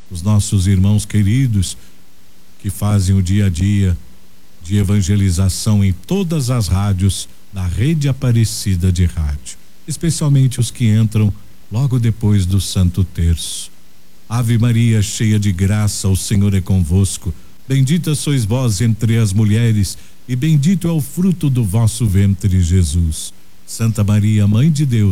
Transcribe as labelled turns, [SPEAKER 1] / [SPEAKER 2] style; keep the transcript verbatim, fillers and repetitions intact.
[SPEAKER 1] os nossos irmãos queridos que fazem o dia a dia de evangelização em todas as rádios da Rede Aparecida de Rádio, especialmente os que entram logo depois do Santo Terço. Ave Maria, cheia de graça, o Senhor é convosco. Bendita sois vós entre as mulheres, e bendito é o fruto do vosso ventre, Jesus. Santa Maria, Mãe de Deus,